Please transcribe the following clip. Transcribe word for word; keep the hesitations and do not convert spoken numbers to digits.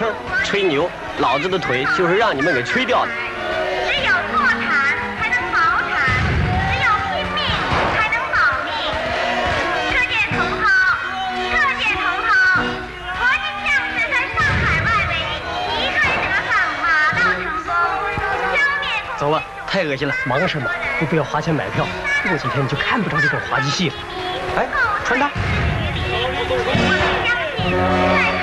哼，吹牛，老子的腿就是让你们给吹掉的。 只有破产才能保产，只有拼命才能保命。各界同胞，各界同胞，国军将士在上海外围一锐得上，马到成功，消灭共。 走吧，太恶心了。 忙什么？你不要花钱买票，过几天你就看不着这种滑稽戏了。哎，传达。 我们相信在。